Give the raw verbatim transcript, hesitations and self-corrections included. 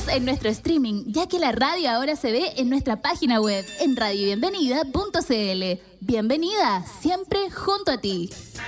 en nuestro streaming, ya que la radio ahora se ve en nuestra página web, en radio bienvenida punto c l. Bienvenida, siempre junto a ti.